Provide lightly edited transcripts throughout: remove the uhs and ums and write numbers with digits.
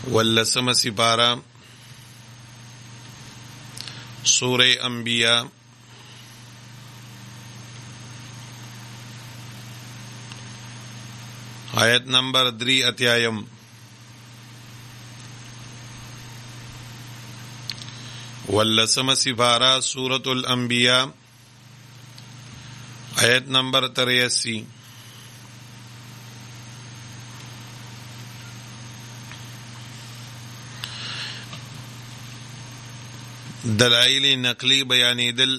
واللسم سپارہ سورہ انبیاء آیت نمبر 3 واللسم سپارہ سورة الانبیاء آیت نمبر 83 دلائل نقلی بیانیدل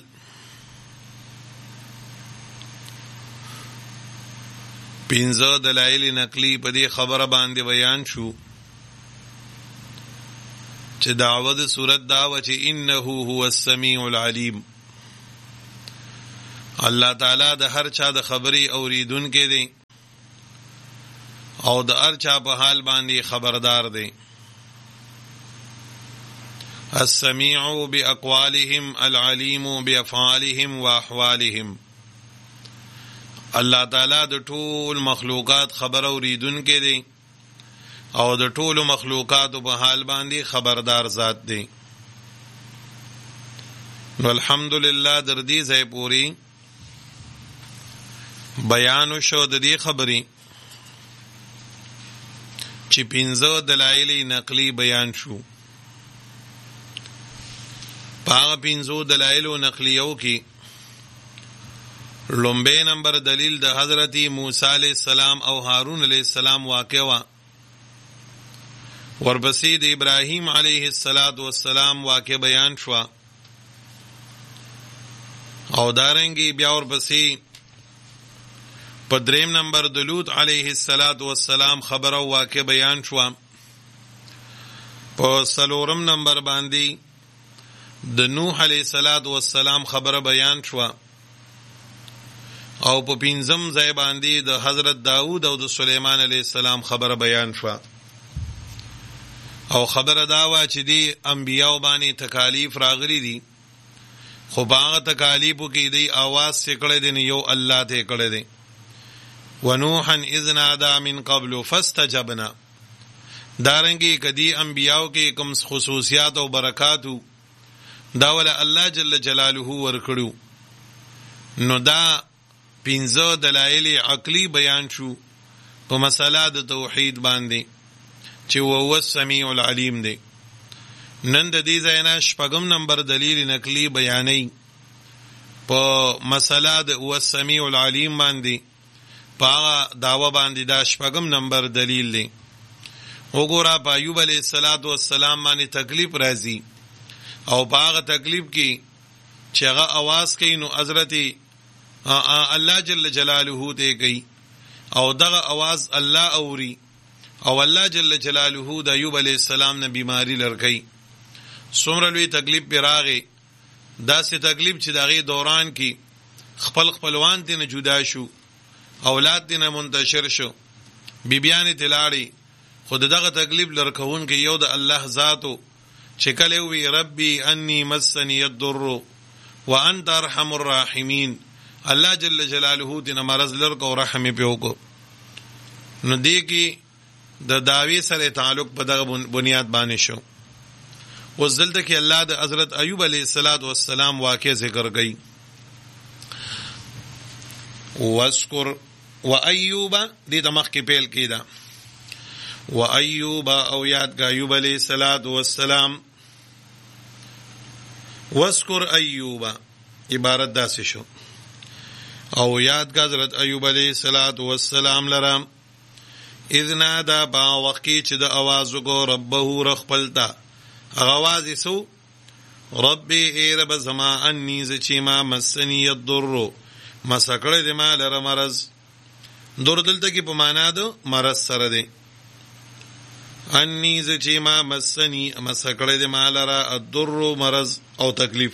پنځه دلائل نقلی په دې خبره باندې بیان شو چې دعوه د صورت دعوه چې انه هو السمیع العلیم، الله تعالی د هر چا د خبرې اوریدونکی دی او د هر چا په حال باندې خبردار دی. السمیع باقوالهم العلیم بافعالهم واحوالهم، الله تعالی د ټول مخلوقات خبر اوریدونکی دی او د ټول مخلوقات په حال باندې خبردار ذات دی. نو الحمدلله در دې ځای پوری بیان شو د دې خبرې چې پنځه دلایل نقلی بیان شو. پاغه پنځو دلایل نقلیو کې لومبه نمبر دلیل د حضرت موسی علیہ السلام او هارون علیہ السلام واقعا، ورپسې د ابراهیم علیہ السلام واقع بیان شو او دارنګي بیا ورپسې په دریم نمبر د لوط علیہ السلام خبر او واقع بیان شو، په څلورم نمبر باندې د نوح علیہ السلام خبر بیان شو او په پنځم ځای باندې د حضرت داود او د سلیمان علیہ السلام خبر بیان شو. او خبر داوا چې دی انبیاء باندې تکالیف راغلي دي، خو باغ تکالیفو کې دی आवाज سکړه دی یو الله ته کړه دی. ونوحا اذ نادى من قبل فاستجبنا، دارنګي کدی انبیاء کې کوم خصوصیات او برکاتو دا ول الله جل جلاله ورکړو. نو دا پنځه دلایل عقلی بیان شو په مسله د توحید باندې چې هو السمیع العلیم دی. نن د دې ځای نه شپږم نمبر دلیل نقلی بیانې په مسله د هو السمیع العلیم باندې، په داوا باندې دا شپږم نمبر دلیل دی. وګوره په ایوب علیہ السلام باندې تکلیف راځي او باغ تکلیف کی چې هغه आवाज کوي نو حضرت الله جل جلاله ته کوي او دغه आवाज الله اوري او الله جل جلاله د ایوب علیہ السلام نه بیماری لرګي. څومره لوی تکلیف پیراغه، داسې تکلیف چې دغه دوران کې خپلوان دې نه جدا شو، اولاد دې نه منتشر شو، بیبیان تلاړي، خود دغه تکلیف لرکون کې یو د الله ذاتو چې کله وی ربي انی مسنی الضر وانت ارحم الراحمین، الله جل جلاله دې مرز لرکو رحم پیوکو. نو دې کې د داوی سره تعلق په دغه بنیاد باندې شو. وزلته کې الله د حضرت ایوب علیہ السلام واقع ذکر کړي. واذکر وایوب دې دماغ کې پیل کیدا وایوب او یاد کا ایوب علیہ السلام. واذکر ایوب عبارت داسې شو او یاد کا حضرت ایوب علیہ السلام لرام اذ نادا با وقتی چې د आवाज وکړو ربه رخپلتا هغه आवाज سو ربي ای رب زما انی چې ما مسنی الضر مسکړه د ما لره مرض. دور دلته کې په معنا د مرض سره دی. انی چې ما مسنی مسکړه د ما لره الضر مرض او تکلیف.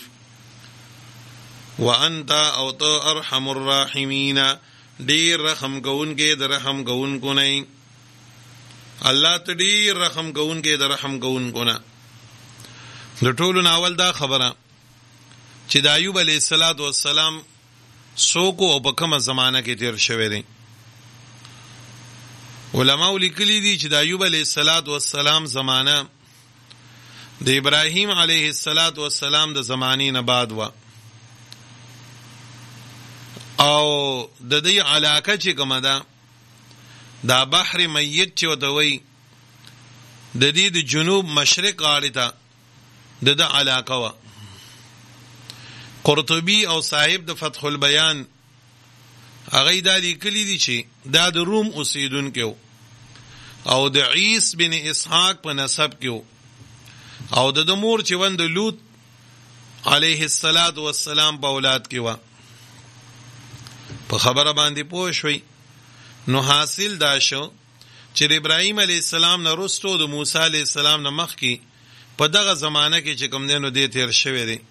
وانت او تو ارحم الراحمین ډیر رحم کوون کې د رحم کوون کو نه، الله ته ډیر رحم کوون کې د رحم کوون کو نه. د ټولو ناول دا خبره چې د ایوب علیہ السلام سوکو او په کومه زمانہ کې تیر شوی دی. علماء لیکلی دي چې د ایوب علیه السلام زمانہ د ابراهیم علیه السلام د زمانی نه بعد و، او د دې علاقه چې کومه ده دا بحر میت چې وته وی د دې د جنوب مشرق غاړې ته د علاقه و. قرطبي او صاحب د فتح البیان هغه دا لیکلی دي چې دا د روم اوسیدونکو او د عیس بن اسحاق په نسب کې او د مور چې وند لوط علیه السلام په اولاد کې و. په خبره باندې پوه شوي. نو حاصل دا شو چې ابراهیم علیه السلام نه وروسته د موسی علیه السلام نه مخکې په دغه زمانه کې چې کوم دینو دې تیر شوی دی.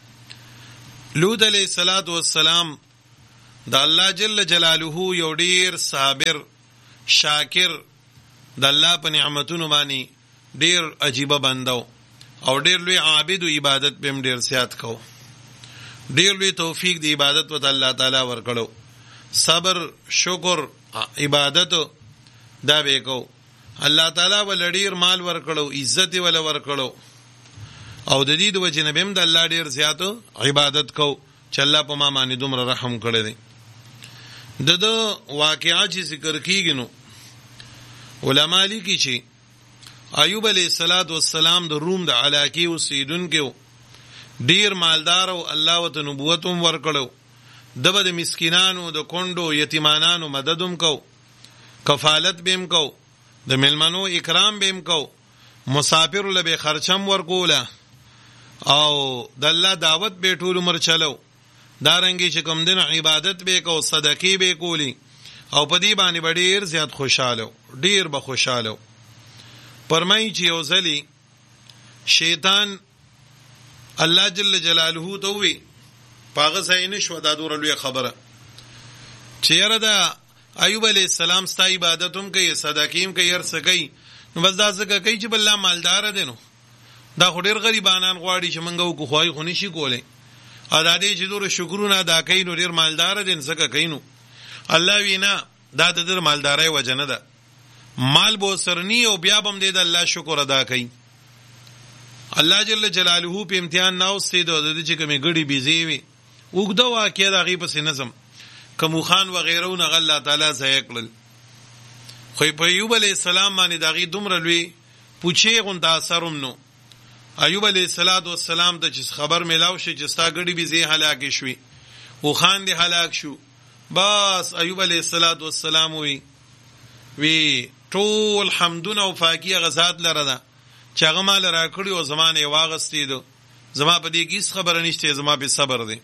لوط علیه السلام د الله جل جلاله یو ډیر صابر شاکر د الله په نعمتونو باندې ډیر عجیبه بندو او ډیر لوی عابد او عبادت به ډیر زیات کو. ډیر لوی توفیق دی عبادت وت الله تعالی ورکړو. صبر شکر عبادت دا به کو. الله تعالی ول ډیر مال ورکړو، عزت ول ورکړو او د دې د وجه نه بهم د الله ډیر زیات عبادت کو چې الله په ما باندې دومره رحم کړی دی. د واقعا چې ذکر کیږي نو علما لیکي چې ایوب علیه السلام د روم د علاقې اوسیدونکو ډیر مالدار او الله وت نبوت هم ورکړو. دغه د مسکینانو د کونډو یتیمانانو مددوم کو، کفالت بهم کو، د ملمنو اکرام بهم کو، مسافر له به خرچم ورکوله او د الله دعوت به ټول عمر چلو. دارنګي چې کوم دین عبادت به کو، صدقې به کولی او په دې باندې ډیر زیات خوشاله، ډیر به خوشاله. پرمای چې یو ځلی شیطان الله جل جلاله ته وی پاغه ځای نشو دا دور لوی خبره چې یاره دا ایوب علیه السلام ستا عبادتوم کوي، صدقېم کوي، هر څه کوي، نو بس دا ځکه کوي چې بل مالدار دی. نو دا خو ډیر غریبانان غواړي چې منګه وکړو، خوای خو نشي کولی. ادا دې چې دور شکرونه ادا کوي نو ډیر مالدار دي ځکه کوي. نو الله وینا دا د در مالداري وجه نه ده، مال بو سرنی او بیا بم دې د الله شکر ادا کوي. الله جل جلاله په امتحان ناوستي د چې کومې ګړي بيزي وي وګدا واقعیا د غیب پس نظم کوم خان و غیرو نه الله تعالی ځای کړل. خو په ایوب علیه السلام باندې دغه دومره لوی پوښي غون تاثرم نو ایوب علیه السلام ته چې خبر ملاو شي چې ستا ګړي بيزي هلاک شوي او خان دې هلاک شو. بس ایوب علیه السلام وی ټول حمدونه او فاکیه غزاد لره ده چې هغه مال را کړی او زمانه واغستې دو، زما په دې کې هیڅ خبره نشته، زما په صبر دی.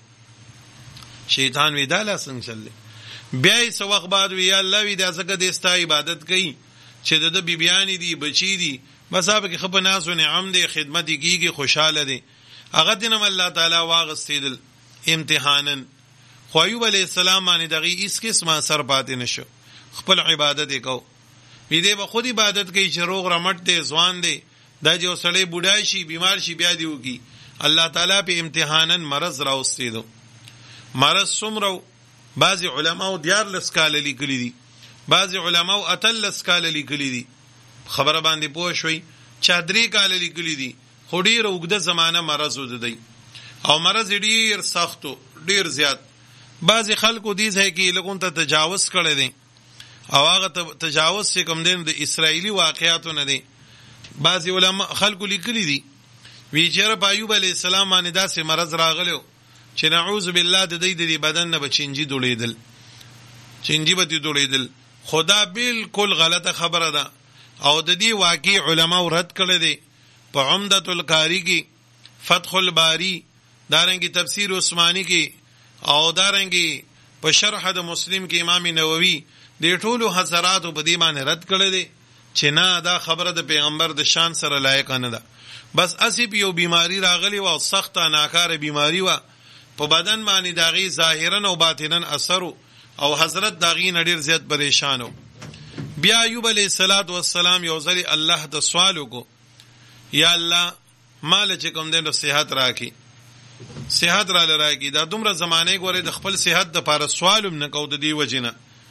شیطان وی دا لاسن چلې بیا یې څو وخت بعد وی الله وی دا څنګه دې ستا عبادت کوي چې د بیبیانی دي بچی دي بس هغه کې خپ ناس او نعم دې خدمت کیږي خوشاله دي. هغه دینم الله تعالی واغستې دل امتحانن. خو ایوب علیه السلام باندې دغه هیڅ قسمه اثر پاتې نشو، خپل عبادت وکاو. وی دې به خود عبادت کوي چې روغ رمټ دې ځوان دې دا جو سړی بوډای شي بیمار شي بیا دی وکي. الله تعالی په امتحانن مرض راوستي دو. مرض سمرو بعضی علماء دیار لسکاله لیکلی دي، بعضی علماء اتل لسکاله لیکلی دي. خبره باندې پوه شوي چادرې کاله لیکلی دي. خو ډیر وګده زمانہ مرض ودی او مرض ډیر سختو ډیر زیات. بعضی خلکو دې ځای کې لګون ته تجاوز کړي دي او هغه تجاوز چې کوم دین د اسرایلی واقعاتو نه دي. بعضی علما خلکو لیکلی دي وی چیرې په ایوب علیه السلام باندې داسې مرض راغلو چې نعوذ بالله د دې د بدن نه بچنجي دولیدل، چنجي به دولیدل. خدا بالکل غلطه خبره ده او د دې واقع علما رد کړي دي په عمدۃ القاری کې، فتح الباری، دارنګي تفسیر عثماني کې او دارنګي په شرح د مسلم کې امام نووي د ټولو حضرات په دې باندې رد کړي دي چې نه دا خبره د پیغمبر د شان سره لایق نه ده. بس اسیب یو بیماری راغلی و او سخته ناکاره بیماری و په بدن باندې داغي ظاهرا او باطنا اثر او حضرت داغي نډیر زیات پریشانو. بیا ایوب علیه السلام یو ځل الله ته سوال وکړو یا الله مال چې کوم دین صحت راکې، صحت را لراکې. دا دومره زمانه غوړې د خپل صحت د پاره سوالم نه کو د دی وجنه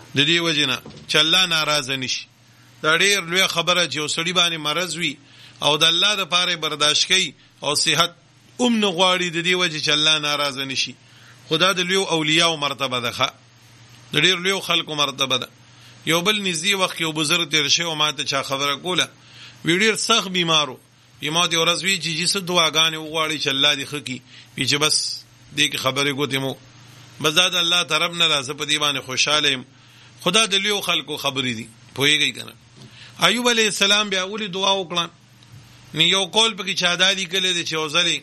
د دې وجنه چې الله ناراضه نشي. دا ډېر لوی خبره چې وسړي باندې مرز وي او د الله د پاره برداشت کوي او صحت نه غواړي د دې وجه چې الله ناراضه نشي. خدا د لوی اولیاء او مرتبه ده، د ډېر لوی خلکو مرتبه ده. یو بل نږدې وخت یو بزرګ تیر شوی او ماته چا خبره کوله، وی ډېر سخت بیمارو، یما دې ورځ وی چې جسد دعاګانې وغواړي چې الله دې خکې وی چې بس دې کې خبرې ګوتې مو بس دا د الله طرف نه راځه په دې باندې خوشاله يم. خدا د لوی خلکو خبرې دي پوهیږي کنه. ایوب علیه السلام بیا اولی دعا وکړه، نو یو قول پکې چا دادی کله دي چې اوزلې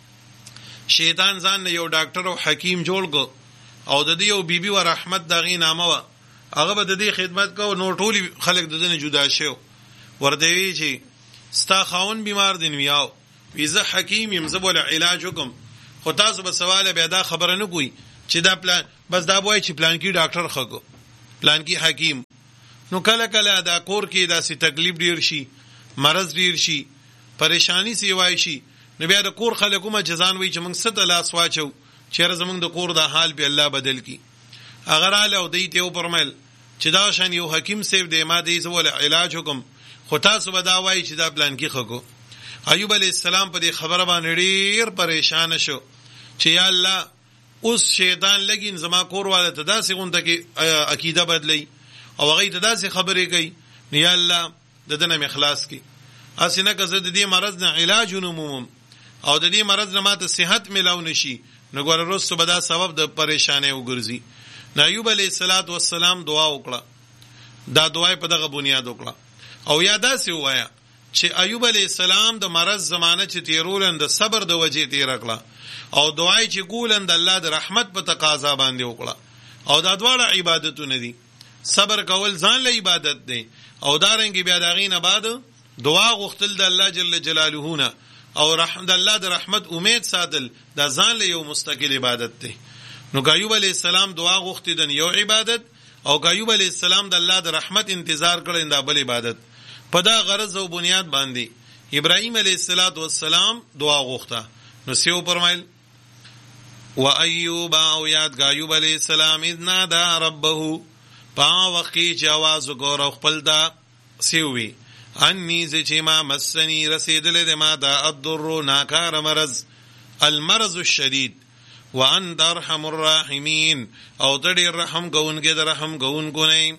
شیطان ځان نه یو ډاکټر او حکیم جوړ کو او د دې یو بیبي و رحمت دغې نامه و، هغه به د دې خدمت کو، نو ټول خلک د دې نه جدا شو. ورته وی چې ستا خاون بیمار دي، نو وی زه حکیم یم، زه بوله علاج وکم، خو تاسو به سواله بیا دا خبره نه کوي چې دا پلان بس دا وایي چې پلان کې ډاکټر خکو پلان کې حکیم. نو کله کله دا کور کې داسې تکلیف ډیر شي، مرض ډیر شي، پریشانی سی وای شي، نو بیا د کور خلکو ما جزان وای چې موږ ست لاس واچو چیرې زمونږ د کور د حال به الله بدل کی. اگر اله او دیته او پرمل چې دا شان یو حکیم سیو دی ما دې زول علاج حکم، خو تاسو به دا وای چې دا پلان کې خکو. ایوب علی السلام په دې خبره باندې ډیر پریشان شو چې یا الله اوس شیطان لګین زما کور والا ته داسې غونډه کې عقیده بدلی او هغه ته داسې خبرې کوي، یا الله د دنه مخلاص کی. اسنه که زه د دې مرض نه علاج ونموم او د دې مرض نه ماته صحت ملاو نشي، نو ګور وروسته به دا سبب د پریشانې وګرځي. ایوب علیه السلام دعا وکړه، دا دعا په دغه بنیاد وکړه او یا داسې وایا چې ایوب علیه السلام د مرض زمانه چې تیرولند د صبر د وجې تیر کړه او دعای چې ګولند الله د رحمت په تقاضا باندې وکړه. او دا دواړه عبادتونه دي، صبر کول ځان له عبادت دی او دارنګ بیا دغې نه بعد دعا غوښتل د الله جل جلاله نه او د الله د رحمت امید ساتل دا ځان له یو مستقل عبادت دی. نو ایوب علیه السلام دعا غوښتي د یو عبادت او ایوب علیه السلام د الله د رحمت انتظار کړي د بل عبادت. په دا غرض او بنیاد باندې ابراهیم علیه السلام دعا غوښته، نو سیو فرمایل و ایوب او یاد ایوب علیه السلام اذ نادى ربه پا وقتی چې आवाज وکړ خپل دا سیوی انی چې ما مسنی رسیدل د ما دا الضر ناکار مرض المرض الشدید وان ارحم الراحمین او تړي رحم کوونکې د رحم کوونکو نه.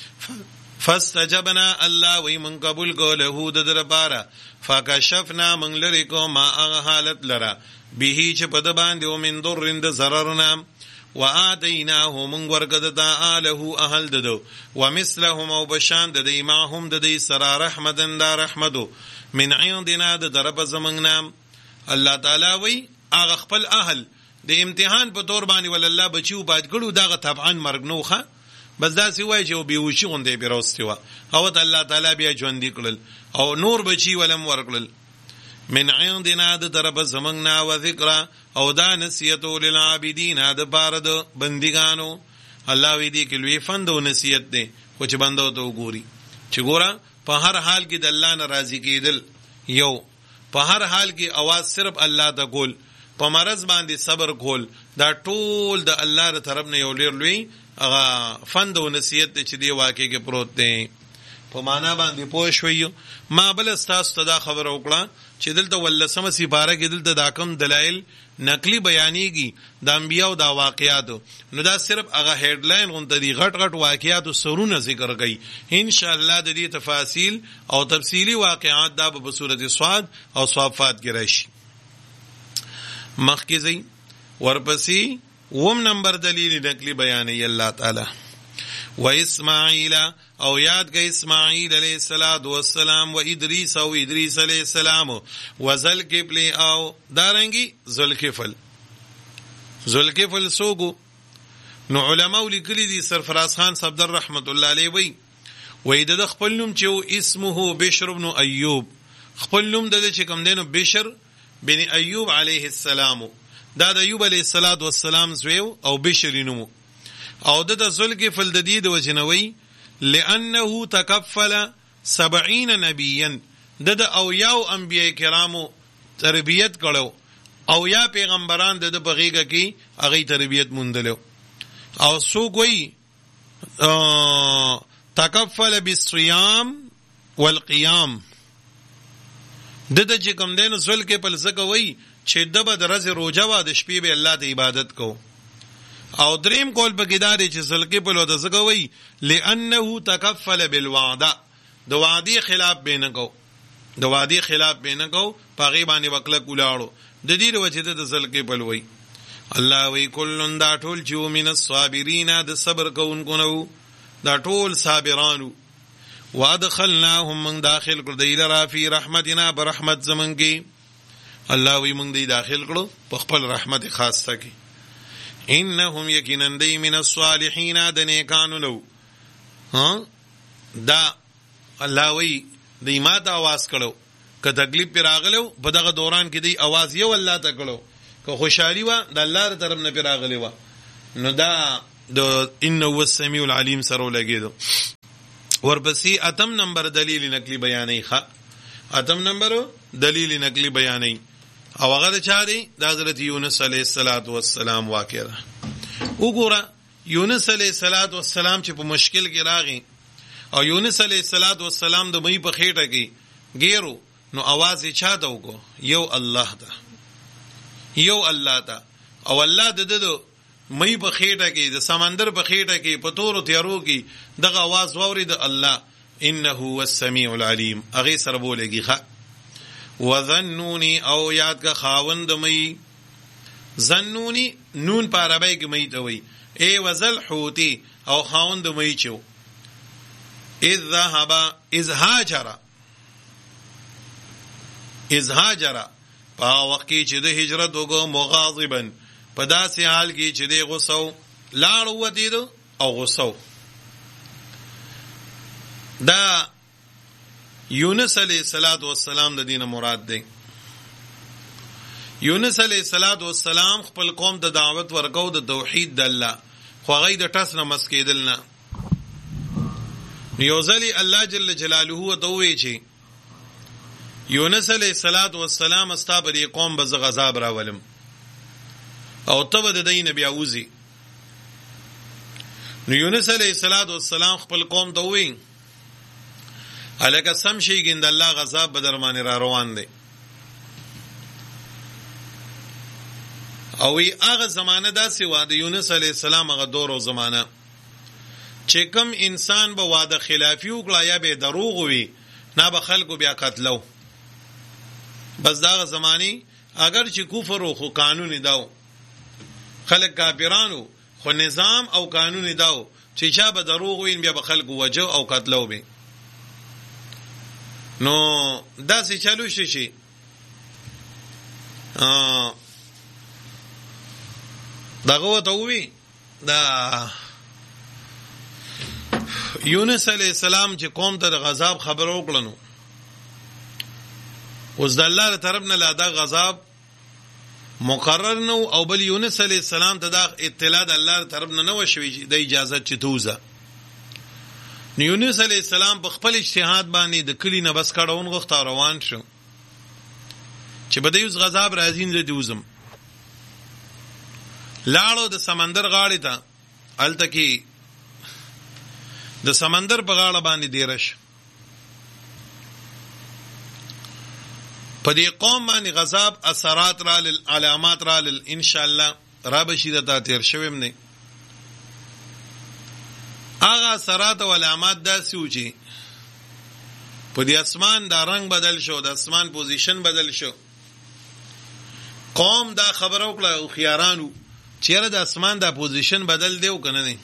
فاستجبنا الله وی من قبول کو له د درباره فکشفنا من لری کو ما هغه حالت لرا به چې په د باندې او من ضرر ضررنا وآتیناه من ورکد تعاله اهل ددو ومثلهم او بشان د دی معهم د دی سرا رحمتن دا رحمتو من عندنا د درب زمنګنا. الله تعالی وی هغه خپل اهل د امتحان په تور باندې ول الله بچیو باد ګړو دغه طبعا مرګ نوخه بس دا سی وای چې بیوشي غونډې بیروستي وا او ته الله تعالی بیا ژوند کړل او نور بچی ولم ورکړل من عندنا د درب زمنګنا و ذکر او دا نصیحت للعابدین د بار د بندګانو. الله وی دی کې لوی فند او نصیحت دی خو چې بندو ته وګوري چې ګوره په هر حال کې د الله ناراضي کېدل یو، په هر حال کې आवाज صرف الله ته کول، په مرز باندې صبر کول، دا ټول د الله تر طرف نه یو لوی هغه فند او نصیحت چې دی واقع کې پروت دی. په معنا باندې پوه شوي. ما بل استاس ته دا خبر وکړه چې دلته ولسمه سپاره کې دلته دا کم دلایل نقلی بیانېږي د انبیاء او د واقعاتو، نو دا صرف هغه هډلاین غونډه دی غټ غټ واقعاتو سرونه ذکر کوي. ان شاء الله د دې تفاصیل او تفصیلی واقعات دا په سورۃ صاد او صافات کې راشي. مخکې زی ورپسې وم نمبر دلیل نقلی بیانې الله تعالی و اسماعیل او یاد گئی اسماعیل علیہ السلام و ادریس او ادریس علیہ السلام و ذوالکفل او دارنگی ذوالکفل سوگو. نو علماء لیکلی دي سرفراز خان صفدر رحمت الله علیه وی د خپل نوم چې اسمه بشر بن ایوب، خپل نوم د چې کوم دینو بشر بن ایوب علیه السلام، دا د ایوب علیه السلام زوی او بشر نوم او د ذوالکفل د دې د وجنوي لانه تکفل 70 نبیا د او یاو انبیاء کرامو تربیت کړو او یا پیغمبران د بغیګه کې هغه تربیت مونډلو او سو کوئی تکفل بالصيام والقيام د چې کوم دین زل کې په لسکه وای چې د به درځ روزه وا د شپې به الله ته عبادت کو او دریم کول په کېداري چې زل کې په لو د زکه وای لانه تکفل بالوعده د وعده خلاف بینه کو د وعده خلاف بینه کو پاغي باندې وکړه کولاړو د دې وجه د زل کې په لوي الله وی کلن دا ټول چې من الصابرین د صبر کوونکو نو دا ټول صابرانو وادخلناهم من داخل کړ دی لرا فی رحمتنا برحمت زمن کې الله وی من دی داخل کړو په خپل رحمت خاصه کې انهم یقینا دی من الصالحین د نیکانو نو دا الله وی دی ما ته आवाज کړو که تکلیف پر راغلو په دغه دوران کې دی आवाज یو الله ته کړو که خوشحالي وا د الله تر طرف نه پر راغلی وا نو دا د انه هو السمیع العلیم سره لګیدو ورپسې اتم نمبر دلیل نقلی بیانې ښه اتم نمبر دلیل نقلی بیانې او هغه چا دی د حضرت یونس علیه السلام واقعه وګوره یونس علیه السلام چې په مشکل کې راغی او یونس علیه السلام د مې په خېټه کې ګیرو نو आवाज یې چاته وکړو یو الله ته او الله د مې په خېټه کې د سمندر په خېټه کې په تورو تیارو کې دغه आवाज واورید الله انه هو السمیع العلیم هغه سره بولېږي ښه وظنونی او یاد کا خاوند مې ظنونی نون په عربی کې مې ته وایي ای وزل حوتی او خاوند مې چو اذ ذهب اذ هاجر په وخت کې چې د هجرت وګو مغاضبا په داسې حال کې چې دی غوسو لاړ وتی دو او غوسو دا یونس علیه السلام د دینه مراد دی یونس علیه السلام خپل قوم ته دعوت ورکاو د توحید د الله خو هغه د ټس نه مسکیدل نه یوزلی الله جل جلاله دوی چې یونس علیه السلام استابری قوم بز غضب راولم او ته د دین بیا وزي نو یونس علیه السلام خپل قوم ته وی الکه سم شي ګند الله غضب بدرمانه را روان دي او هغه زمانه داسې واده یونس علیه السلام هغه دور او زمانه چې کوم انسان به واده خلافی وکړا یا به دروغ وي نه به خلکو بیا قتلو بس داغه زمانی اگر چې کفر او خو قانون داو خلک کافرانو خو نظام او قانون داو چې چا به دروغ وین بیا به خلکو وجو او قتلو به نو داسې چالو شي دغه ته وی دا یونس علیه السلام چې قوم ته د غضب خبر وکړنو اوس د الله تر طرف نه لا دا غضب مقرر نو او بل یونس علیه السلام ته دا اطلاع د الله تر طرف نه نو شوی د اجازه چتوزه یونس علیه السلام په خپل اجتهاد باندې د کلی نه بس کړهون غوښته روان شو چې بده یوز غضب راځین زه دوزم لاړو د سمندر غاړې ته الته کې د سمندر په غاړه باندې دیرش په دې قوم باندې غضب اثرات را علامات را ان شاء الله را بشیرته تیر شویم نه هغه اثرات او علامات داسې و چې په دې اسمان دا رنگ بدل شو د اسمان پوزیشن بدل شو قوم دا خبر وکړه او خيارانو چیرې د اسمان دا پوزیشن بدل دیو کنه نه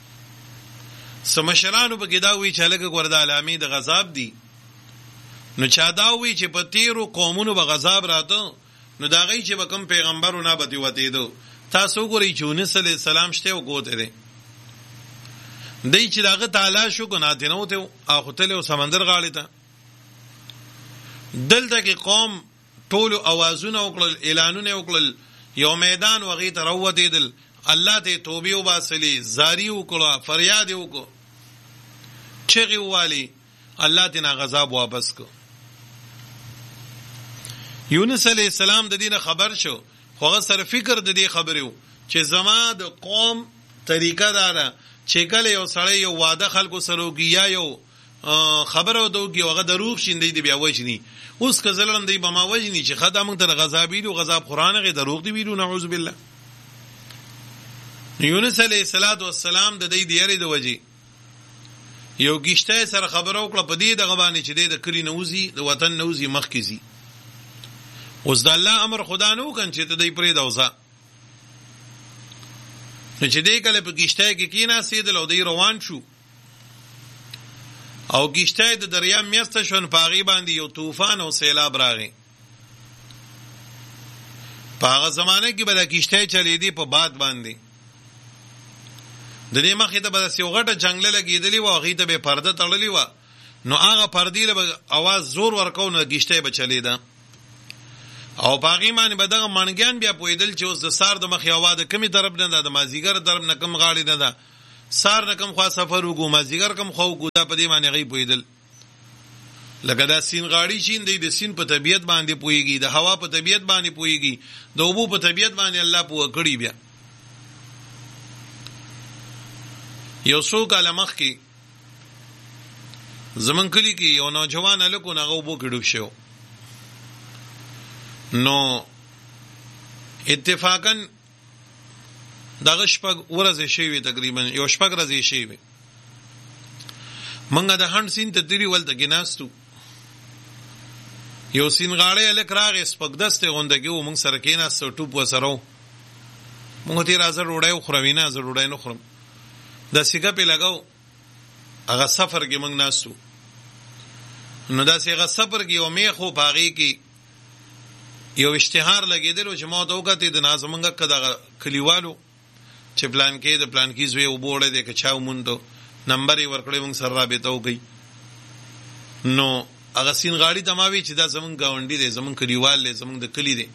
سمشرانو په کې دا وی چې لکه وردا علامې د غضب دي نو چا دا وی چې په تیرو قومونو به غضب راته نو دا غي چې به کوم پیغمبرو نه بده وته دو تاسو ګورئ چې یونس علیه السلام شته او کوته دي دای چې داغه تعالی شو کنه دینو ته اخوتل او سمندر غاړه ته دلته کې قوم ټول اوازونه وکړل اعلانونه وکړل یو میدان وغي ته راوته دل الله ته توبه وباسلی زاری وکړه فریاد وکړه چغي والی الله دې غضب واپس کو یونس علیه السلام د دینه خبر شو خو سره فکر د دې خبرو چې زما د قوم طریقه داره چې کله یو سړی یو واده خلکو سره وکړي یا یو خبره ودو کې هغه دروغ شیندي دی بیا وجني اوس که زلم دی به ما وجني چې خدای موږ ته غضب ویلو غضب قران غي دروغ دی ویلو نعوذ بالله. یونس علیه السلام د دې دیاري د وجه یو گشته سره خبره وکړه په دې دغه باندې چې د کلی نوزي د وطن نوزي مخ کیږي. اوس د الله امر خدا نو کن چې ته دې پرې دوزا چې دې کله په گشته کې کینا سیدل او دې روان شو او گشته د دریاب میسته شون پاغي باندې یو طوفان او سیلاب راغی. په هغه زمانه کې به د گشته چلی دی په باد باندې د دې مخې ته به یو غټه جنگله لګېدلې و هغې ته به پرده تړلې و نو هغه پردې له به اواز زور ورکو نو گشته به چلیده او په هغې باندې به دغه منګیان بیا پوهېدل چې اوس د سار د مخې هوا د کمې طرف نه ده د مازدیګر طرف نه کم غاړې نه ده سار نه کم خوا سفر وکړو مازدیګر کم خوا وکړو دا په دې باندې هغې پوهېدل لکه دا سین غاړي شین دی د سین په طبیعت باندې پوهېږي د هوا په طبیعت باندې پوهېږي د اوبو په طبیعت باندې الله پوه کړي. بیا یو څو کاله مخکې زمون کلی کې یو نوجوان هلک و هغه اوبو کې ډوب شو نو اتفاقا دغه شپږ ورځې شوي تقریبا یو شپږ ورځې شوي موږ د هند سین ته تیري ولته کې ناستو یو سین غاړی هلک راغی سپږدستې غونده کې و موږ سره کېناستو ټوپ ورسره و موږ ته یې راځه ډوډۍ وخوروي نه زه ډوډۍ نه خورم داسې ګپې لګو هغه سفر کې موږ ناستو نو داسې هغه سفر کې یو میخ و په هغې کې یو اشتهار لګېدلو چې ما ته وکتې د نازمنګه که دغه کلیوالو چې پلانکې د پلانکي زوی اوبه وړی دی که چا وموندو نمبر یې ورکړی موږ سره رابطه وکړئ نو هغه سین غاړي ته ما وی چې دا زمونږ ګاونډي دی زمونږ کلیوال دی زمونږ د کلي دی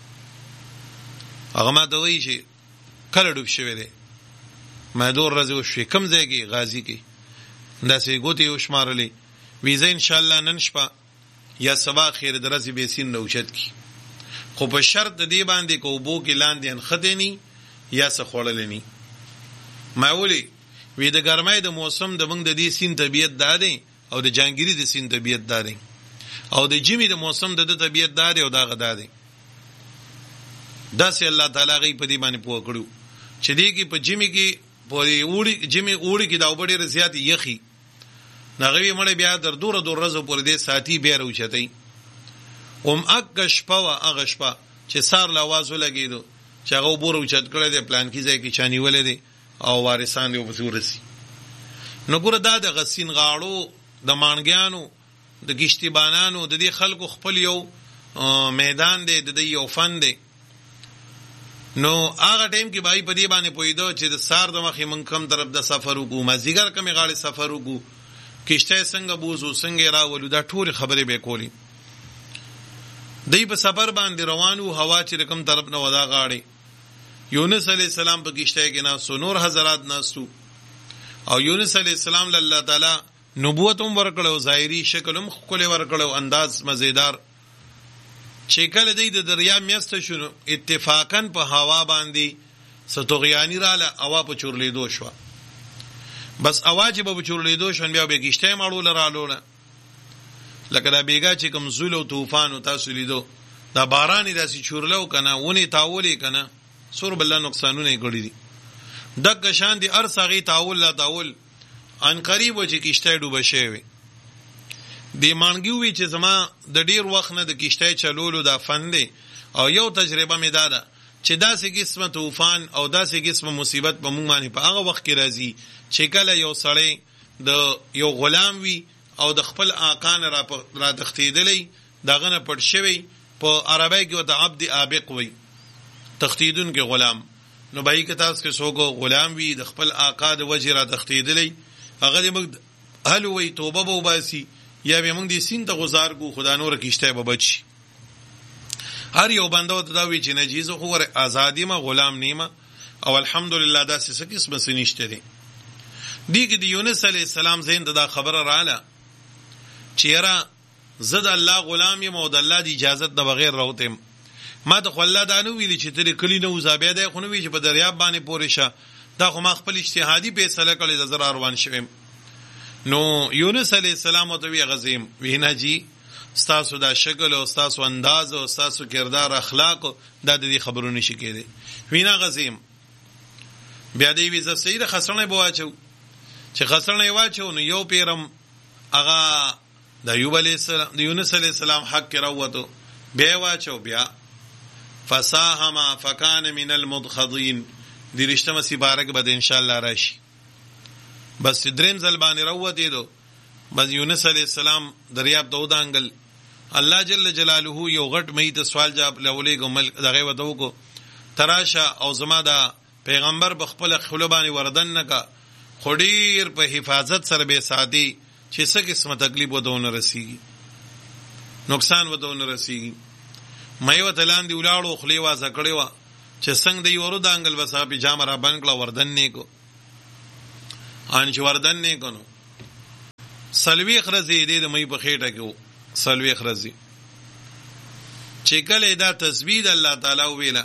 هغه ما ته وایي چې کله ډوب شوی دی ما دور ورځې وشوې کوم ځای کې غازي کې داسې ګوتې یې وشمارلې وي زه انشاءالله نن شپه یا سبا خیر د ورځې بې سین نه اوچت کي خو په شرط د دې باندې که اوبو کې لاندې انختی نی یا څه خوړلی نی. ما ولې وی د ګرمۍ د موسم د موږ د دې سین طبیعت دا دی او د جانګیري د سین طبیعت دا دی او د ژمي د موسم د طبیعت دا دی او دغه دا دی داسې الله تعالی هغې په دې باندې پوه کړو چې دې کې په ژمي کې په ژمي اوړي کې دا اوبه ډېرې زیاتې یخي نو هغه وی مړی بیا در دوره ورځو پورې دې ساتي بیا راوچتئ اګه شپه وه هغه شپه چې سار له اواز ولګېدو چې هغه اوبو راوچت کړی دی پلانکي ځای کې چا نیولی دی او وارثان دې ورپسې ورسي. نو ګوره دا د غسین غاړو د مانګیانو د ګشتیبانانو د دې خلکو خپل یو میدان دی د دې یو فن دی. نو هغه ټایم کې بای په دې باندې پوهېدو چې د سار د مخې موږ کم طرف د سفر وکړو مازدیګر کمې غاړې سفر وکړو کشته څنګه بوزو څنګه راولو دا ټولې خبرې به کولې. دی په سفر باندې روانو هوا چې رقم طرف نه ودا غاړې یونس علیه السلام په کشته کې ناستو نور حضرات ناستو او یونس علیه السلام له الله تعالی نبوت هم ورکړو ظاهري شکل هم ښکلی ورکړو انداز مزیدار چې کله دی د دریاب میسته شو اتفاقا په هوا باندې څه طغیاني راله هوا په چورلیدو شوه بس هوا چې به په چورلیدو شون بیا به کشته یې مړوله رالوله لکه دا بیګا چې کوم زول او طوفان او تاسو لیدو دا باران داسې چورلو کنه ونی تاولې کنه سور بل نقصانونه کړی دي دغه شان دي ارسغي تاول لا تاول ان قریب و چې کشته ډوبه شوی دی مانګیوي چې زما د ډیر وخت نه د کشته چلولو دا فن دی او یو تجربه مې داده چې داسې قسمه طوفان او داسې قسمه مصیبت په موږ باندې په هغه وخت کې راځي چې کله یو سړی د یو غلام وي او د خپل آقا نه را تښتېدلی دغه نه پټ شوی په عربی کې ورته عبد عابق وي تښتېدونکی غلام نو به یې که تاسو کې څوک غلام وي د خپل آقا د وجې را تښتېدلی هغه دې موږ حل ووایي توبه به وباسي یا به موږ دې سیند ته غوځار کړو خو دا نوره کشتی به بچ شي. هر یو بنده ورته دا وایي چې نه زه خو ازاد یم غلام نه یم او الحمدلله داسې څه قسمه څه نشته دی. دې کې د یونس علیه السلام ذهن ته دا خبره راغله چې یاره زه د الله غلام یم او د الله د اجازت د بغیر راوتم ما ته خو الله دا نه ویلي چې ترې کلي نه وځه بیا دی خو نه ویلي چې په دریاب باندې پورې شه دا خو ما خپل اجتهادي فیصله کړې د زرا روان شوم. نو یونس علیه السلام او توی غزیم وینا جی ستاسو دا شکل او ستاسو انداز او ستاسو کردار اخلاق دا د دې خبرونه شي کېده. وینا غزیم بیا دی وی ز سیره خسرنه بواچو چې خسرنه واچو نو یو پیرم هغه د ایوب علیه السلام د یونس علیه السلام حق راوته بیا واچو بیا فساهم فکان من المدخضین دی رشتہ مسی بارک بد ان شاء الله راشي. بس دریم ځل باندې راوته دو بس یونس علیه السلام دریاب دود انګل الله جل جلاله یو غټ مې ته سوال جواب لولې ګمل دغه ودو کو تراشه او زما دا پیغمبر بخپل خلبانی وردن نکا خډیر په حفاظت سره به سادي چې څه قسمه تکلیف ودونه رسیږي نقصان ودونه رسیږي. مې وتلان دی ولاړو خلی واسه کړي وا چې څنګه دی ورو دانګل وسا په جام را بنکړه وردن نه کو ان چې وردن نه کو سلوی خرزی دې د مې په خېټه کې سلوی خرزی چې کله دا تسبیح الله تعالی ویلا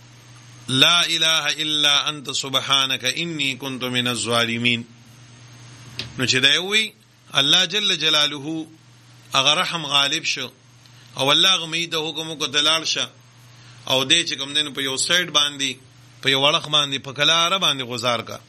لا اله الا انت سبحانك اني كنت من الظالمين نو چې دا وی الله جل جلاله هغه رحم غالب شو او الله غمید حکم کو دلال شه او دې چې کوم دین په یو سایډ باندې په یو وړخ باندې په کلاره باندې گزار کا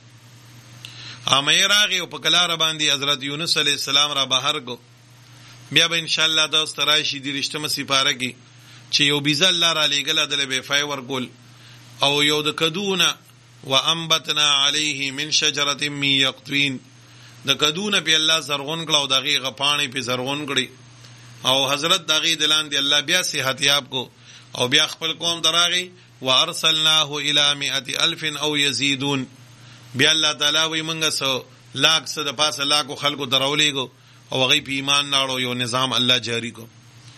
امه راغي او په کلاره باندې حضرت یونس علی السلام را بهر کو بیا به ان شاء الله دا سترایشی دی رښتمه سپاره کی چې یو بیزل الله را لګل دل به فای ورګول او یو د کدونه وانبتنا علیه من شجره من یقطین د کدونه په الله زرغون کړه او دغه غپانی په زرغون کړي او حضرت دغه دلان دی الله بیا صحت یاب کو او بیا خپل قوم دراغي وارسلناه الى 100,000 او يزيدون بیا الله تعالی وی منګه سو لاک څه د پاسه لاکو خلکو درولېګو او غي په ایمان ناړو یو نظام الله جاری کو.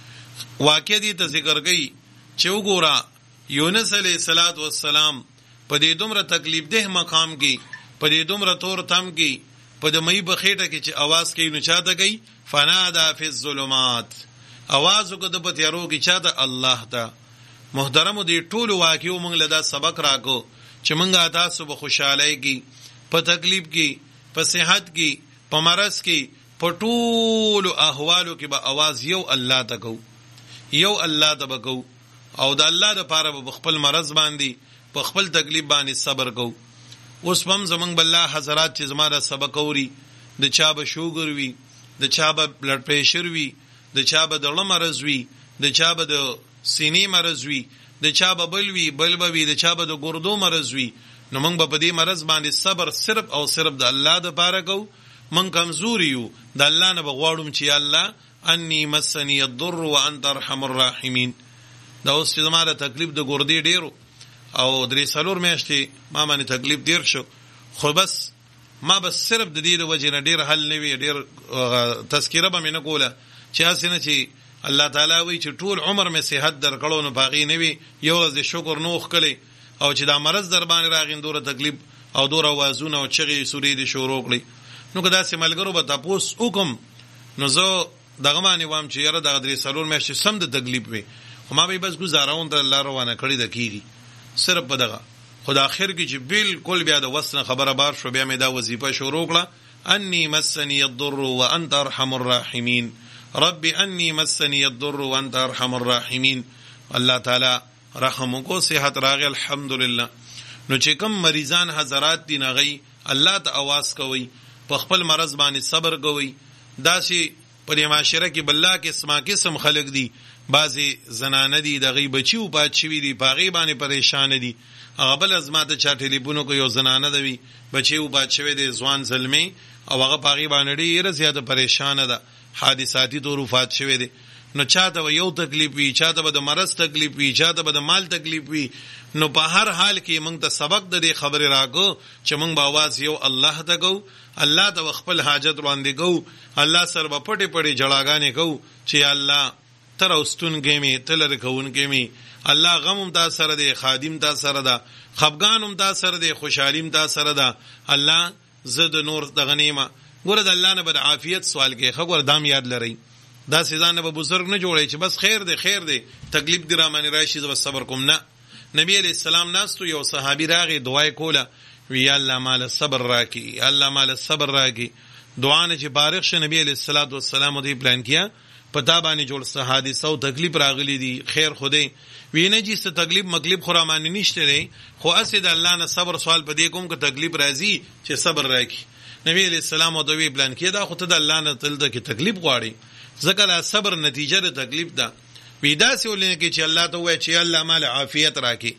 واقع دي ته ذکر گئی چې وګورا یونس علیہ الصلات والسلام په دې دومره تکلیف ده مقام کې په دې دومره تور تم کې په د مې بخېټه کې چې आवाज کوي نو چاته کوي فنادا فی الظلمات आवाज کو د پتیارو کې چاته الله ته. محترم دې ټول واقعو موږ له دا سبق راکو چې موږ تاسو به خوشاله کې په تکلیف کې په صحت کې په مرض کې په ټول احوالو کې به आवाज یو الله ته کو یو الله ته بکو او د الله لپاره په خپل مرض باندې په خپل تکلیف باندې صبر کو. اوس هم زمنګ بالله حضرات چې زماره سبق اوري د چا به شوګر وي د چا به بلډ پریشر وي د چا به دړه مرز وي د چا به د سینې مرز وي د چا به بل وي بل به وي د چا به د ګردو مرز وي نو موږ په دې مرز باندې صبر صرف او صرف د الله لپاره کو. من کمزوري یو د الله نه بغواړم چې الله انی مسنی الضر وانت ارحم الراحمین. دا اوس چې زماره تکلیف د ګردې ډیرو او درې سلور میاشتې ما باندې تکلیف ډیر شو خو بس ما بس صرف د دې د وجه نه ډیر حل نه وی ډیر تذکره به مې نه کوله چې اسنه چې الله تعالی وی چې ټول عمر مې صحت درکړو نو باغی نه وی یو ورځ شکر نوخ کړي او چې دا مرز در باندې راغیندوره تکلیف او دور اوازونه او چغې سورې دي شروع کړي نو کدا سه ملګرو به تاسو حکم نو زه دغه باندې وام چې یاره د درې سلور میاشتې سم د تکلیف وي خو ما به بس گزارون در الله روانه کړی د کیږي صرف په دغه خدا اخر کې چې بالکل بیا د وسنه خبره بار شو بیا مې دا وظیفه شروع کړه انی مسنی الضر وانت ارحم الراحمین رب انی مسنی الضر وانت ارحم الراحمین. الله تعالی رحم کو صحت راغ الحمدلله. نو چې کوم مریضان حضرات دي نغی الله ته आवाज کوي په خپل مرض باندې صبر کوي. داسي په معاشره کې بلله کې اسما قسم خلق دي بعضی زنانه دي د غي بچیو پاتشوي دي پاغي باندې پریشان دي هغه بل ازما ته چا ټلیفون کو یو زنانه دی بچیو پاتشوي دي ځوان زلمي او هغه پاغي باندې ډیره زیاته پریشان ده حادثاتي تو وفات شوی دي نو چاته یو تکلیف وی چاته به د مرض تکلیف وی چاته به د مال تکلیف وی نو په هر حال کې موږ ته سبق د دې خبره راکو چې موږ به आवाज یو الله ته کو الله ته خپل حاجت وړاندې کو الله سره په پټي پټي جړاګانې کو چې الله تر واستون ګمي تلر کوون ګمي الله غمم تا سره دی خادم تا سره ده خفغانم تا سره دی خوشحالیم تا سره ده الله زد نور د غنیمه ګوره د الله نه بد عافیت سوال کې خبر دام یاد لري دا سیدانه به بزرگ نه جوړي چې بس خیر دی تکلیف دی را باندې راشي زو صبر کوم نه. نبی علیہ السلام ناستو یو صحابي راغی دعای کوله وی الله مال صبر راکی، الله مال صبر راکی. دعا نه چې بارغ شه. نبی علیہ الصلوۃ والسلام دې پلان کیا پتا باندې جوړ څه حادثه او تکلیف راغلی دي، خیر خوده وینه چې څه تکلیف مکلیف خو را باندې نشته دی، خو اسید الله نه صبر سوال پدې کوم که تکلیف راځي چې صبر راکی. نبی علیہ السلام او دوی پلان کیا دا خو ته د الله نه تل د تکلیف غواړي، ځکه دا صبر نتیجه د تکلیف ده. ودا سه ولنه کې چې الله ته وای چې الله مال عافیت راکی.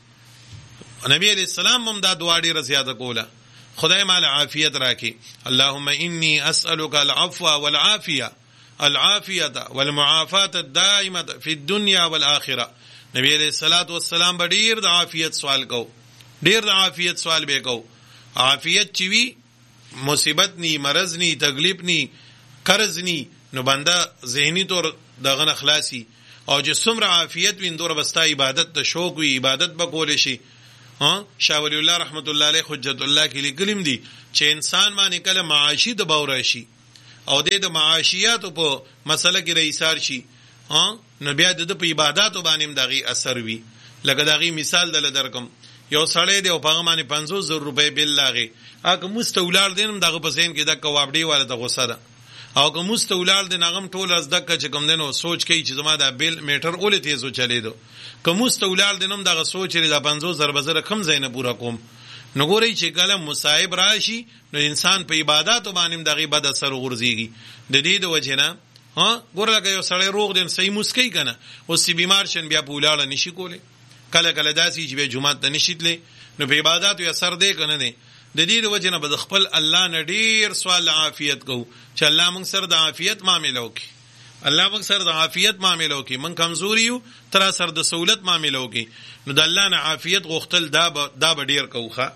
نبی علیہ السلام هم دا دعا ډیره زیاته کوله، خدای مال عافیت راکی. اللهم انی اسألک العفو والعافیه العافیه والمعافاه الدائمه فی الدنيا والآخره. نبی علیہ الصلوۃ والسلام به ډیر د عافیت سوال کو، ډیر د عافیت سوال به کو. عافیت چې وی مصیبت نی، مرض نی، تکلیف نی، قرض نی، نو بنده ذهنی طور دغه نه خلاصي. او چې څومره عافیت وین دوره بستا عبادت ته شوق وی، عبادت به کول شي. شاه ولی الله رحمت الله علیه حجت الله کې لیکلم دي چې انسان باندې کله معاشي دباو راشي او د معاشیات په مسله کې رئیسار شي، نو بیا د په عبادتو باندې دغه اثر وی. لکه دغه مثال دل درکم، یو سړی دی او په باندې 500,000 روپۍ بل لاغي، اګه مستولار دینم دغه په ذهن کې د کوابډي والا د غوسه ده، او که مستولار دین هغه ټول از دک چې کوم دینو سوچ کوي چې زما د بیل میټر اول تیزو چلی دو، که مستولار دینم دغه سوچ لري د 500,000 بزره کم زینه پورا کوم. نو ګورئ چې کله مصائب راشي نو انسان په عبادت باندې دغه بد اثر ورزيږي. د دې د وجنه ګورلګه یو سړی روغ دین صحیح مسکی کنه، او سی بیمار شن بیا په ولاړه نشي کوله، کله کله داسي چې به جمعه ته نشیتلې، نو په عبادت یې اثر دی کنه نه. د دې د وجنه به خپل الله نه ډیر سوال عافیت کو چې الله موږ سره د عافیت معاملې وکي، الله موږ سره د عافیت معاملې وکي. موږ کمزوري یو تر سره د سہولت معاملې وکي، نو د الله نه عافیت غوښتل دا به ډیر کوخه.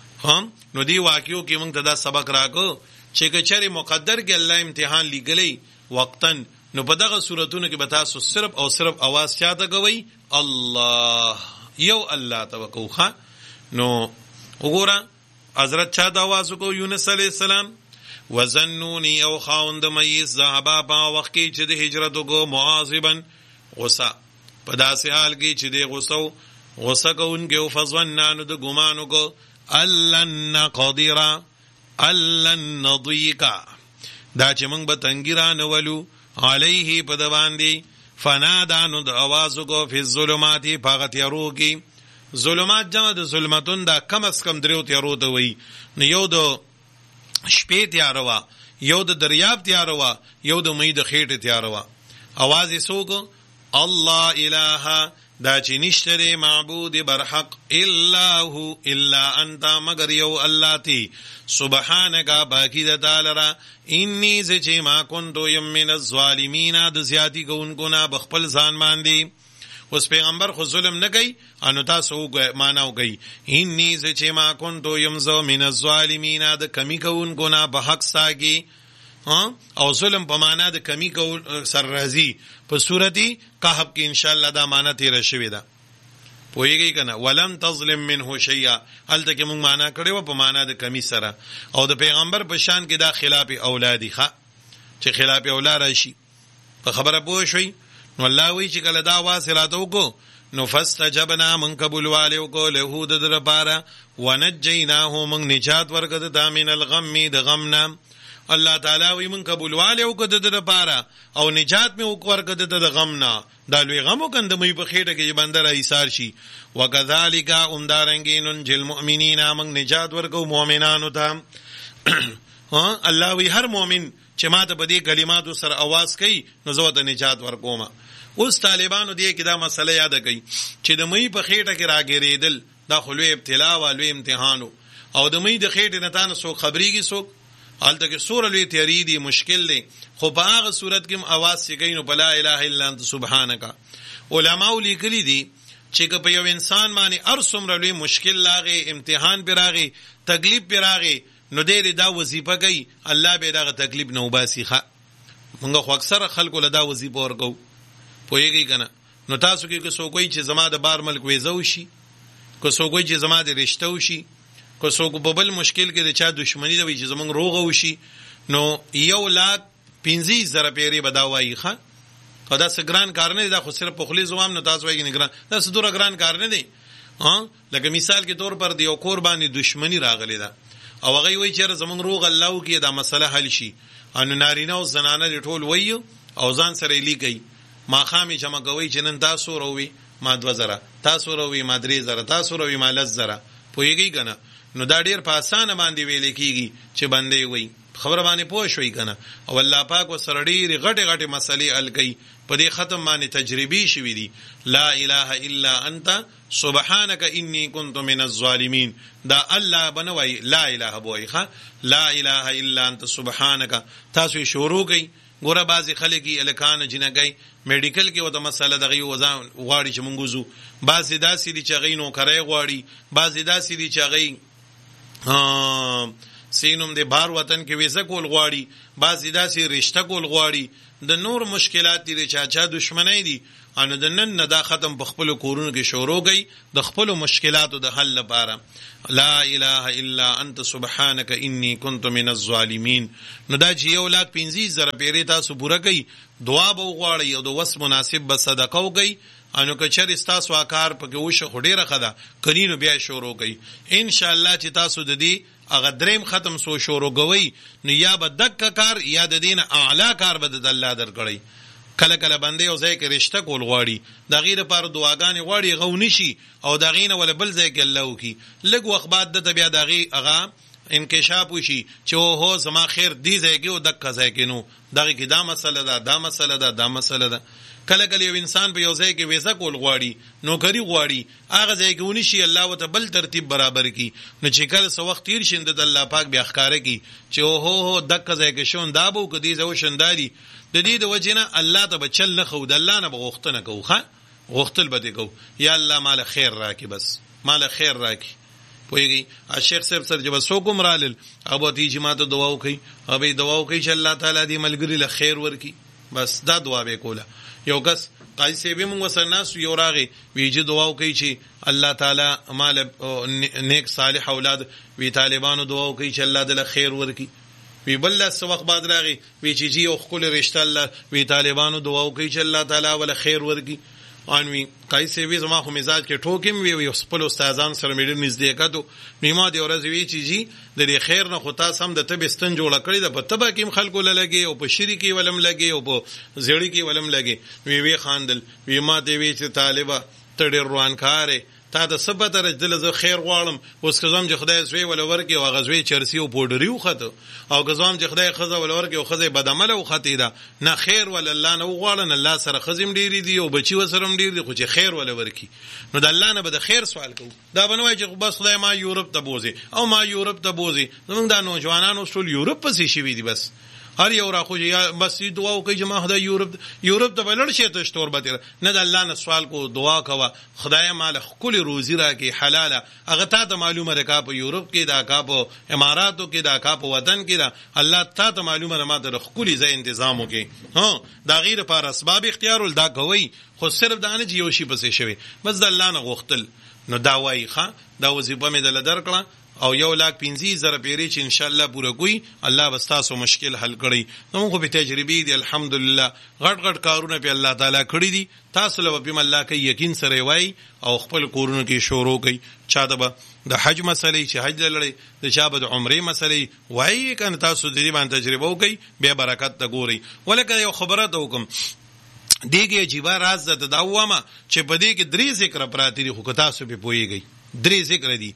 نو دی واقعو کې موږ ته دا سبق راکو چې کچري مقدر کې الله امتحان لګلې وقتن، نو په دغه صورتونو کې به تاسو صرف او صرف आवाज چاته کوي الله، یو الله توکوخه. نو وګوره حضرت چا د आवाज کو یونس علی السلام وزنونی او خاوند مې صحابه په وخت کې چې د هجرت کو معاذبن غصه، په داسې حال کې چې د غصه کوونکې او فظنانو د ګمانو کو الن قدیرا الن نضیقا، دا چې موږ به تنګیران ولو علیه په د باندې. فنادانو د आवाज کو فی الظلمات په تیارو کې. ظلمات جمع د ظلمتون دا کم از کم دریو تیارو ته وی، نو یو د شپې تیارو وا، یو د دریاب تیارو وا، یو د مې د خېټه تیارو وا. आवाज یې سوګو الله اله، دا چې نشته معبود برحق الا هو الا انت، مگر یو الله تی. سبحانك باقی د تعالی را، انی ز چې ما كنت یم من الظالمین، د زیاتی کوونکو نه بخپل ځان باندې. اوس پیغمبر خو ظلم نه کوي، انو تاسو معنا وکي انی ز چې ما كنت یم من الظالمین، د کمی کوونکو نه به حق ساګي. او ظلم په معنا د کمی کول سر راځي په سورتي کهف کې ان شاء الله دا معنا تیر شوی ده، پوهیږئ کنه. ولم تظلم منه شیئا، هلته کې موږ معنا کړو په معنا د کمی سره. او د پیغمبر په شان کې دا خلاف اولادی ښه، چې خلاف اولاد راشي په خبره پوه شئ. نو الله وی چې کله دا واسراته وکړو نو فاستجبنا من قبول والو کو له د لپاره، ونجیناه من نجات ورکړه د من الغم د غمنا. الله تعالی وی من قبول والو کو د لپاره او نجات می ورکړه د غمنا، دا لوی غمو کند مې په خېټه کې بندر ایثار شي. وکذالک امدارنګین جل مؤمنین، من نجات ورکو مؤمنانو ته. الله وی هر مؤمن چې ماته په دې کلماتو سره आवाज کوي نو زه ته نجات ورکوم. اوس طالبانو دې کې دا مسله یاد کړئ چې د مې په خېټه کې راګریدل دا خلوی ابتلا او لوی امتحانو، او د مې د خېټه نه تاسو سو خبريږي سو حالته کې سور لوی تیاری دی مشکل دی، خو په هغه صورت کې आवाज سګین او لا اله الا انت سبحانك. علماء لیکلي دي چې په یو انسان باندې ارسمره لوی مشکل لاغي، امتحان پیراغي، تکلیف پیراغي، نو دې دا وظیفه کوي الله به دا تکلیف نو باسي ښه. موږ خو اکثر خلکو له دا وظیفه ورکو، پوهیږئ کنه. نو تاسو کې څوک وایي چې زما د بار ملک وېزو شي، کو څوک وایي چې زما د رشتہ وشي، کو څوک په بل مشکل کې د چا دښمنی دی چې زمونږ روغه وشي، نو 1,15,000 پیری بداوي ښه. دا څه ګران کار نه دی، دا خو صرف په خلی زوام نه تاسو وایي نه ګران، دا څه دوره ګران کار نه دی. لکه مثال کې طور پر دی یو کور باندې دشمنی راغلی ده او هغه وایي چې زمونږ روغ الله کې دا مسله حل شي ان نارینه او زنانه ټول وایي او ځان سره لیکي ما خامې جمع کوي چې نن تاسو روي ما 2000 تاسو روي ما 3000 تاسو روي ما 1000 پوهیږي کنه نو دا ډیر په اسانه باندې ویل کیږي چې باندې وایي خبر باندې پوه شوي کنه او الله پاک وسره ډېرې غټې غټې مسلې حل کوي په دې ختم باندې تجربي شوي دي لا اله الا انت سبحانك اني كنت من الظالمين دا الله بنوي لا اله بوایخه لا اله الا انت سبحانك تاسو شروع کوي ګوره بعضې خلک یې الکان جنګي میډیکل کې وته مسله دغه وزن غواړي چې مونږ وزو بعضې داسې دي چې هغوی نوکری غواړي بعضې داسې دي چې هغوی سینوم د بار وطن کې ویزه کول غواړي بعضې داسې رشته کول غواړي د نور مشکلات دي چا دشمنی دي انو د نن نه دا ختم په خپلو کورونو کې شروع کوي د خپلو مشکلاتو د حل لپاره لا اله الا انت سبحانك اني كنت من الظالمين نو دا چې 1,15,000 پیرې تاسو پوره کوي دعا به وغواړئ او د وس مناسب به صدقه وکړئ انو که چېرې ستاسو کار پکې وشه خو ډېره ښه ده کني نو بیا شروع کوي انشاءالله چې تاسو د دې هغه دریم ختم سو شروع کوي نو یا به دکه کار یا د دې نه اعلی کار به د الله درکړئ کله کله بندې او ځای کې رشته کول غواړي د هغې لپاره دعاګانې غواړي هغه ونشي او د هغې نه وله بل ځای کې الله وکړي لږ وخت بعد دته بیا د هغې هغه انکشاف وشي چې هو زما خیر دې ځای کې او دکه ځای کې نو دغې کې دا مسله ده دا مسله ده دا مسله ده کله کله یو انسان په یو ځای کې ویزه کول غواړي نوکري غواړي هغه ځای کې ونشي الله ورته بل ترتیب برابر کړي نو چې کله څه وخت تېر شي د الله پاک بیا ښکاره کړي چې هو دکه ځای کې شون دا به وکړو دې ځای وشنداري د دې د وجې نه الله ته به چل نه خو د الله نه به غوښتنه کوو ښه غوښتل به دې کوو یا الله ماله خیر راکړي بس ماله خیر راکړي پوهېږئ شیخ صاحب سره چې به څوک هم رالل او به ورته چې ما ته دعا وکړئ او به یې دعا وکړئ چې الله تعالی دې ملګري له خیر ورکړي بس دا دعا به یې کوله یو کس قاضي صاحب یې مونږ ورسره ناست یو راغی وی چې دعا وکړئ چې الله تعالی ماله نیک صالح اولاد وی طالبانو دعا وکړئ چې الله دې له خیر ورکړي وی بل څه وخت بعد راغی وی چې جی او خپل رشتہ الله وی طالبانو دعا وکړي چې الله تعالی ول خیر ورکړي ان وی قای سی وی زما خو مزاج کې ټوکم وی خپل استادان سره مې ډېر نږدې کړو نیمه دی ورځ وی چې جی د دې خیر نه خو تاسو هم د تبستن جوړ کړی د په تبه کې خلکو لګي او په شری کې ولم لګي او په زړی کې ولم لګي وی خاندل وی ما دی وی چې طالبہ تړي روان کارې تا د سبت رجل ز خیر غواړم اوس کزم چې خدای سوی ول ورکی او غزوی چرسی او پودری وخته او کزم چې خدای خزه ول ورکی او خزه بدعمل او ختی دا نه خیر ول الله نه غواړن الله سره خزم ډیری دی او بچی وسرم ډیر دی خو چې خیر ول ورکی نو د الله نه به د خیر سوال کو دا بنوای چې بس خدای ما یورپ ته بوزي او ما یورپ ته بوزي زمونږ د نوجوانانو ټول یورپ پسې شوي دي بس هر یو را خو یا بس دعا وکړي چې ما خدای یورپ ته بلل شي ته شتور به نه د الله نه سوال کو دعا کوه خدای مال خپل روزي راکې حلاله هغه ته معلومه ده کا په یورپ کې دا کا په اماراتو کې دا کا په وطن کې دا الله ته معلومه ده ما د خپل ځای تنظیم وکي ها دا غیر پر اسباب اختیار ول دا کوي خو صرف دا نه یو شی پسې شوی بس د الله نه غوښتل نو دا وایي ښه دا وظیفه مې دل درکړه او 1,15,000 پیری چې ان شاء الله پوره کوي الله بس تاسو مشکل حل کړي نو موږ په تجربه دي الحمدلله غټ کارونه په الله تعالی کړی دي تاسو له په الله کې یقین سره وای او خپل کورونو کې شروع کوي چا د حج مسلې چې حج لړۍ د چا د عمره مسلې وای کنه تاسو د دې باندې تجربه وکړي به برکت ته ګوري ولکه یو خبره ته وکم دیګه عجیب راز ده دا وامه چې په دې کې 3 ذکر پراتی دي خو تاسو به پويږئ 3 ذکر دي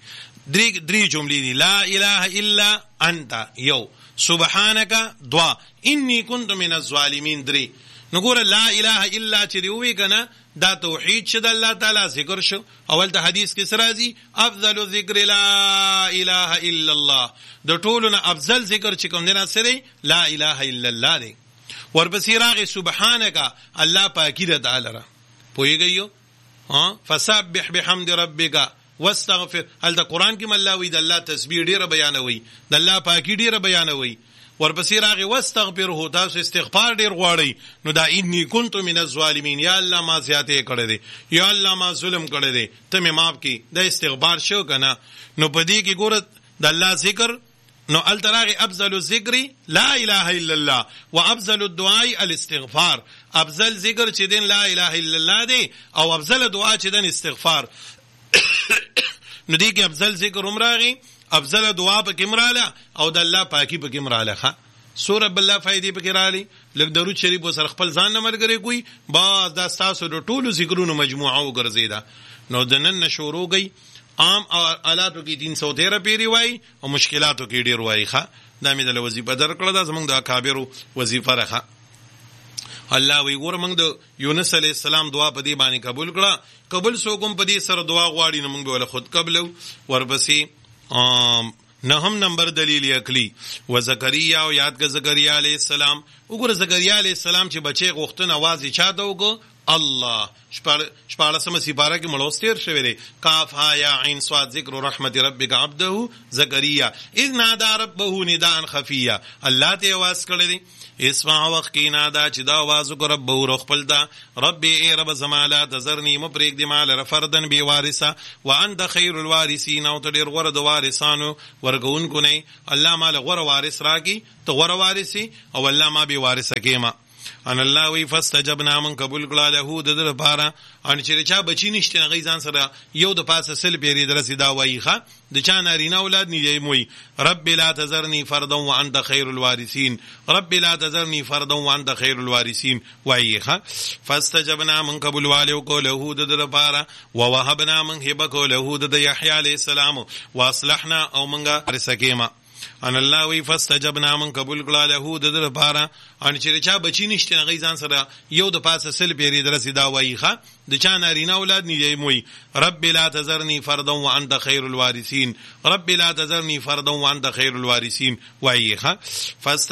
3 جملې دي لا اله الا انت یو سبحانك دعا انی كنت من الظالمین 3 نګور لا اله الا چې دی وی کنه دا توحید شد الله تعالی ذکر شو اول ته حدیث کې سرازي افضل ذکر لا اله الا الله د ټولونه افضل ذکر چې کوم نه سره لا اله الا الله دی ورپسې راغی سبحانك الله پاکی ده تعالی را پویږي ها فسبح بحمد ربک واستغفر هل د قران کې ملاوي د الله تسبیح ډیره بیانوي د الله پاکی ډیره بیانوي ورپسې راغی واستغفره تاسو استغفار ډیر غواړئ نو دا انی کنت من الظالمین یا الله ما زیاته کړی دی یا الله ما ظلم کړی دی ته مې معاف کړي دا استغفار شو کنه نو پدې کې ګوره د الله ذکر نو التراغي افضل الذکر لا اله الا الله وافضل الدعاء الاستغفار افضل ذکر چې دین لا اله الا الله دی او افضل دعا چې دین استغفار نو دې کې افضل ذکر هم راغی، افضل دعا پکې مراله او د الله پاکي پکې مراله. سوره بالله فائدې پکې رالی، لکه درود شریف وسره خپل ځان نه ملګری کوي، با دا ستاسو د ټولو ذکرونو مجموعه وګرځیدا. نو د نن شروع گئی عام آلاتو کې 313 پیری وای او مشکلاتو کې ډیر وای. ښه دا مې د وظیفه درکړه، دا زمونږ د اکابرو وظیفه راخه. الله وی ګور موږ د یونس علی السلام دعا په دې باندې قبول کړه، قبول سو کوم په دې سره دعا غواړي نو موږ به ول خود قبلو. ورپسې نهم نمبر دلیل عقلی و زکریا او یاد ک زکریا علیہ السلام. وګوره زکریا علیہ السلام چې بچي غوښتنه आवाज یې چاته وکړو الله. شپاړسمه سپاره کې ملوستیر شوی دی، کاف ها یا عین صاد ذکر رحمت ربک عبده زکریا اذ نادى ربه نداء خفیا. الله ته आवाज کړی دی اسمع وقت کی نادا چې دا आवाज وکړ رب ور خپل دا رب ای رب زما لا تذرنی مبرک دی مال فردن بی وارثا وانت خیر الوارثین. او ته ډیر غوړه د وارثانو ورګونکو نه، الله مال غوړه وارث راکی، ته غوړه وارثي او الله ما بي وارثه کېما. ان الله وی فاستجبنا من قبول کړه له د لپاره ان چې چا بچی نشته غي ځان سره یو د پاسه سل پیری درسي دا وایخه د چا نارینه اولاد نه موي رب لا تذرني فردا وانت خير الوارثين، رب لا تذرني فردا وانت خير الوارثين وایخه. فاستجبنا من قبول والو کو له د لپاره ووهبنا من هبه له د يحيى عليه السلام واصلحنا او منګه رسکیما. ان الله وی فاستجبنا من قبول کړه له د لپاره ان چې چا بچی نشته غي ځان سره یو د پاسه سل پیری درسي دا وایخه د چا نارینه اولاد نه موي رب لا تذرني فردا وانت خير الوارثين، رب لا تذرني فردا وانت خير الوارثين وایخه.